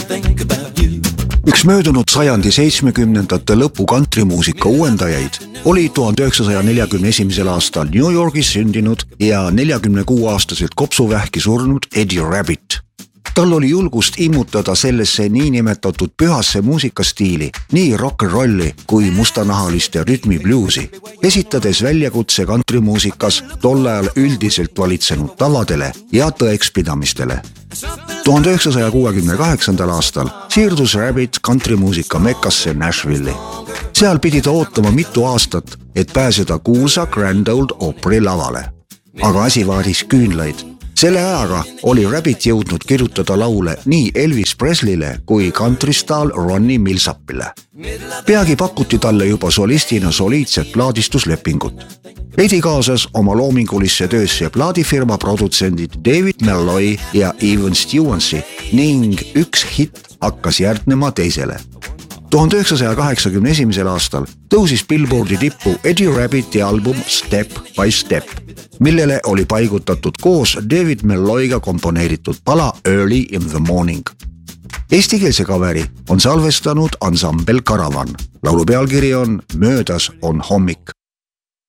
Üks möödunud sajandi 70ndate lõpu kantrimuusika uuendajaid oli 1941. aastal New Yorgis sündinud ja 46-aastaselt kopsuvähki surnud Eddie Rabbitt. Tal oli julgust immutada sellesse niinimetatud pühasse muusikastiili nii rock'n'rolli kui mustanahaliste rütmibluusi, esitades väljakutse kantrimuusikas tol ajal üldiselt valitsenud tavadele ja tõekspidamistele. 1968. aastal siirdus Rabbitt kantrimuusika mekkasse Nashville'i. Seal pidi ta ootama mitu aastat, et pääseda kuulsa Grand Ole Opry lavale. Aga asi vaaris küünlaid. Selle ajaga oli Rabbitt jõudnud kirjutada laule nii Elvis Presley'le kui kantristaal Ronnie Millsapile. Peagi pakuti talle juba solistina soliidset plaadistuslepingut. Eddie kaasas oma loomingulisse töösse plaadifirma produtsendid David Malloy ja Evan Stevensi ning üks hitt hakkas järgnema teisele. 1981. aastal tõusis Billboardi tippu Eddie Rabbitti album Step by Step, millele oli paigutatud koos David Malloyga komponeeritud pala Early in the Morning. Eestikeelse kaveri on salvestanud ansambel Caravan. Laulu pealkiri on Möödas on hommik.